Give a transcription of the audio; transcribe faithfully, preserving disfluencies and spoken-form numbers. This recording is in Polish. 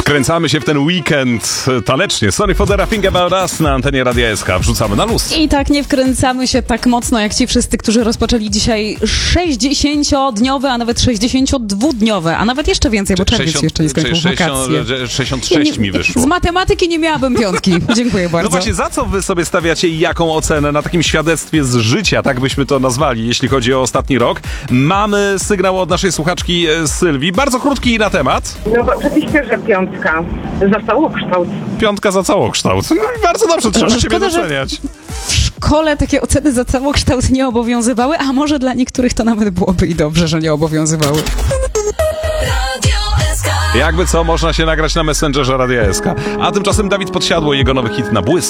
Wkręcamy się w ten weekend tanecznie. Sorry for the Think About Us na antenie Radia S K. Wrzucamy na luz. I tak nie wkręcamy się tak mocno jak ci wszyscy, którzy rozpoczęli dzisiaj sześćdziesięciodniowe, a nawet sześćdziesięciodwudniowe, a nawet jeszcze więcej, bo czerwiec jeszcze nie skończył wakacje. sześćdziesiąt sześć mi wyszło. Z matematyki nie miałabym piątki. Dziękuję bardzo. No właśnie, za co wy sobie stawiacie i jaką ocenę na takim świadectwie z życia, tak byśmy to nazwali, jeśli chodzi o ostatni rok? Mamy sygnał od naszej słuchaczki Sylwii, bardzo krótki na temat. No oczywiście, że piątka za całokształt. Piątka za całokształt. No i bardzo dobrze, trzeba Szkoda, siebie że doceniać. W szkole takie oceny za całokształt nie obowiązywały, a może dla niektórych to nawet byłoby i dobrze, że nie obowiązywały. Jakby co, można się nagrać na Messengerze Radia S K. A tymczasem Dawid Podsiadło i jego nowy hit na błysk.